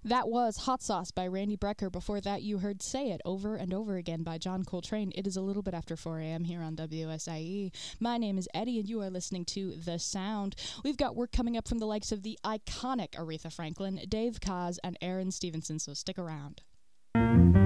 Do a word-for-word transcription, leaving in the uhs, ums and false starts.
That was Hot Sauce by Randy Brecker. Before that, you heard Say It Over and Over Again by John Coltrane. It is a little bit after four a.m. here on W S I E. My name is Eddie, and you are listening to The Sound. We've got work coming up from the likes of the iconic Aretha Franklin, Dave Koz, and Aaron Stevenson, so stick around.